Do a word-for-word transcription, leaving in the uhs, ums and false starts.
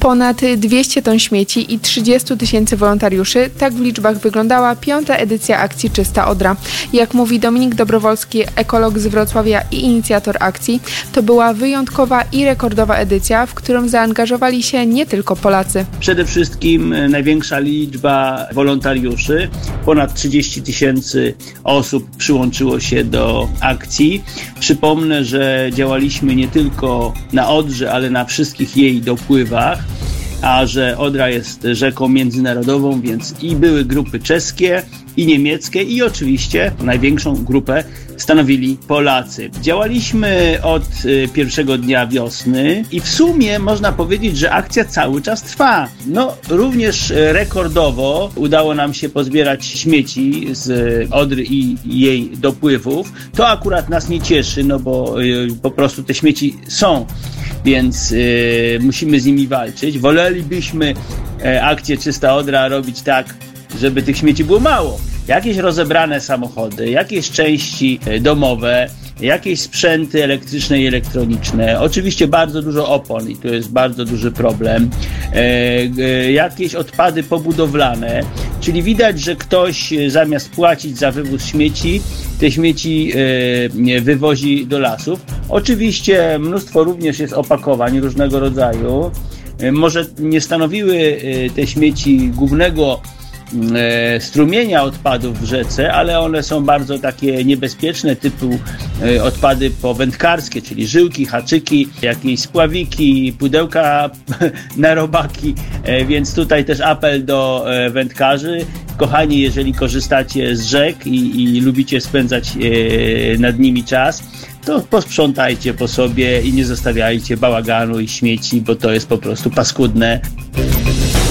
Ponad dwieście ton śmieci i trzydzieści tysięcy wolontariuszy. Tak w liczbach wyglądała piąta edycja akcji Czysta Odra. Jak mówi Dominik Dobrowolski, ekolog z Wrocławia i inicjator akcji, to była wyjątkowa i rekordowa edycja, w którą zaangażowali się nie tylko Polacy. Przede wszystkim największa liczba wolontariuszy. Ponad trzydzieści tysięcy osób przyłączyło się do akcji. Przypomnę, że działaliśmy nie tylko na Odrze, ale na wszystkich jej dopływach, a że Odra jest rzeką międzynarodową, więc i były grupy czeskie, i niemieckie, i oczywiście największą grupę stanowili Polacy. Działaliśmy od pierwszego dnia wiosny i w sumie można powiedzieć, że akcja cały czas trwa. No, również rekordowo udało nam się pozbierać śmieci z Odry i jej dopływów. To akurat nas nie cieszy, no bo po prostu te śmieci są, więc y, musimy z nimi walczyć. Wolelibyśmy y, akcję Czysta Odra robić tak, żeby tych śmieci było mało. Jakieś rozebrane samochody, jakieś części domowe, jakieś sprzęty elektryczne i elektroniczne, oczywiście bardzo dużo opon i to jest bardzo duży problem, e, e, jakieś odpady pobudowlane, czyli widać, że ktoś zamiast płacić za wywóz śmieci, te śmieci e, wywozi do lasów. Oczywiście mnóstwo również jest opakowań różnego rodzaju. E, może nie stanowiły e, te śmieci głównego strumienia odpadów w rzece, ale one są bardzo takie niebezpieczne, typu odpady powędkarskie, czyli żyłki, haczyki, jakieś spławiki, pudełka na robaki, więc tutaj też apel do wędkarzy. Kochani, jeżeli korzystacie z rzek i, i lubicie spędzać nad nimi czas, to posprzątajcie po sobie i nie zostawiajcie bałaganu i śmieci, bo to jest po prostu paskudne.